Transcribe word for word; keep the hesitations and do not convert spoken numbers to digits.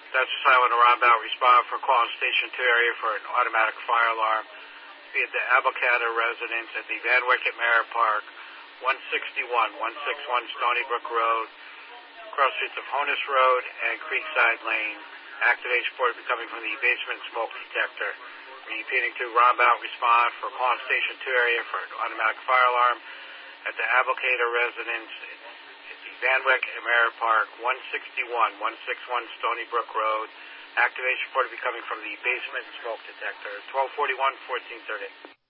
That's a silent roundabout respond for call on Station two area for an automatic fire alarm. Be at the Abelcata residence at the Van Wyck at Merritt Park, one sixty-one, one sixty-one Stony Brook Road, cross streets of Honus Road and Creekside Lane. Activation port will be coming from the basement smoke detector. Repeating to roundabout respond for call on Station two area for an automatic fire alarm at the Abelcata residence at the Van Wyck at Merritt Park, one sixty-one, one sixty-one Stony Brook Road. Activation port will be coming from the basement smoke detector. twelve forty-one, fourteen thirty.